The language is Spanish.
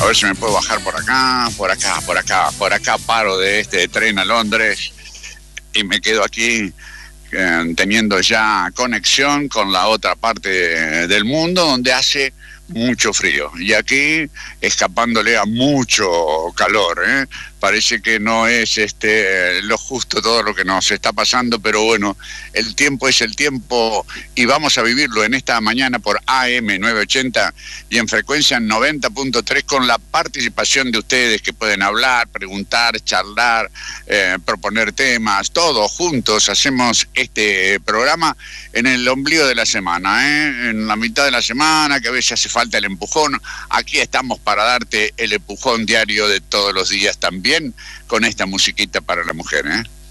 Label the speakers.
Speaker 1: A ver si me puedo bajar por acá, por acá, por acá, por acá paro de este tren a Londres y me quedo aquí teniendo ya conexión con la otra parte del mundo donde hace mucho frío. Y aquí escapándole a mucho calor, ¿eh? Parece que no es lo justo todo lo que nos está pasando, pero bueno, el tiempo es el tiempo y vamos a vivirlo en esta mañana por AM 980 y en frecuencia 90.3 con la participación de ustedes que pueden hablar, preguntar, charlar, proponer temas, todos juntos hacemos este programa en el ombligo de la semana, en la mitad de la semana, que a veces hace falta el empujón. Aquí estamos para darte el empujón diario de todos los días también, con esta musiquita para la mujer, ¿eh?